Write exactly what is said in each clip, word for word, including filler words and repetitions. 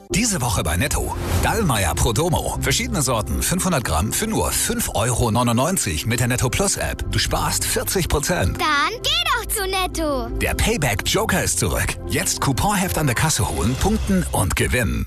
Diese Woche bei Netto. Dallmayr Prodomo. Verschiedene Sorten, fünfhundert Gramm für nur fünf Euro neunundneunzig mit der Netto Plus App. Du sparst vierzig Prozent. Dann geh doch zu Netto. Der Payback Joker ist zurück. Jetzt Couponheft an der Kasse holen, punkten und gewinnen.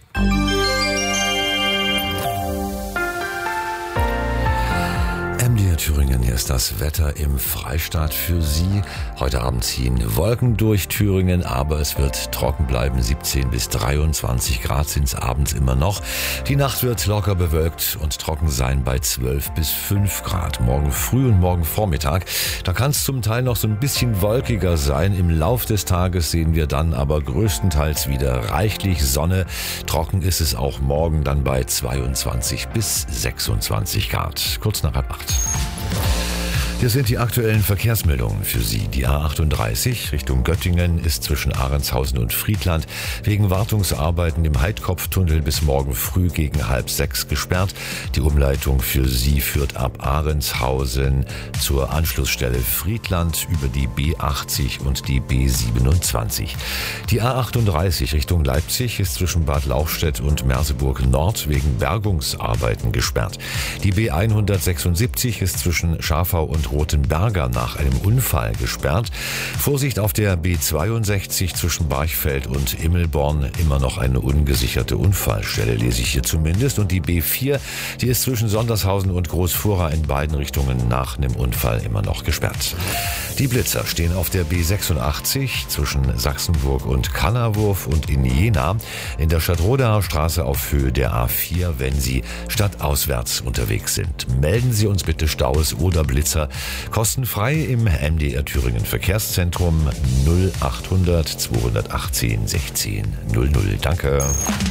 M D R Thüringen, hier ist das Wetter im Freistaat für Sie. Heute Abend ziehen Wolken durch Thüringen, aber es wird trocken bleiben. siebzehn bis dreiundzwanzig Grad sind es abends immer noch. Die Nacht wird locker bewölkt und trocken sein bei zwölf bis fünf Grad. Morgen früh und morgen Vormittag, da kann es zum Teil noch so ein bisschen wolkiger sein. Im Lauf des Tages sehen wir dann aber größtenteils wieder reichlich Sonne. Trocken ist es auch morgen dann bei zweiundzwanzig bis sechsundzwanzig Grad. Kurz nach halb acht. Hier sind die aktuellen Verkehrsmeldungen für Sie. Die A achtunddreißig Richtung Göttingen ist zwischen Ahrentshausen und Friedland wegen Wartungsarbeiten im Heidkopftunnel bis morgen früh gegen halb sechs gesperrt. Die Umleitung für Sie führt ab Ahrentshausen zur Anschlussstelle Friedland über die B achtzig und die B siebenundzwanzig. Die A achtunddreißig Richtung Leipzig ist zwischen Bad Lauchstädt und Merseburg Nord wegen Bergungsarbeiten gesperrt. Die B hundertsechsundsiebzig ist zwischen Schafau und Rothenberger nach einem Unfall gesperrt. Vorsicht auf der B zweiundsechzig zwischen Barchfeld und Immelborn, immer noch eine ungesicherte Unfallstelle, lese ich hier zumindest. Und die B vier, die ist zwischen Sondershausen und Großfurra in beiden Richtungen nach einem Unfall immer noch gesperrt. Die Blitzer stehen auf der B sechsundachtzig zwischen Sachsenburg und Kannerwurf und in Jena in der Stadtrodaer Straße auf Höhe der A vier, wenn Sie stadtauswärts unterwegs sind. Melden Sie uns bitte Staus oder Blitzer kostenfrei im M D R Thüringen Verkehrszentrum null achthundert zweihundertachtzehn sechzehn null null. Danke.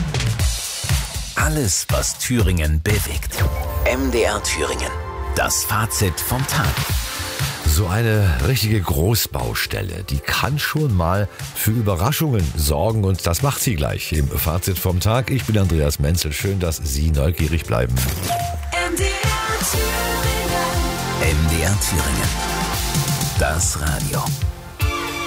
Alles, was Thüringen bewegt. M D R Thüringen. Das Fazit vom Tag. So eine richtige Großbaustelle, die kann schon mal für Überraschungen sorgen und das macht sie gleich im Fazit vom Tag. Ich bin Andreas Menzel, schön, dass Sie neugierig bleiben. M D R Thüringen. M D R Thüringen. Das Radio.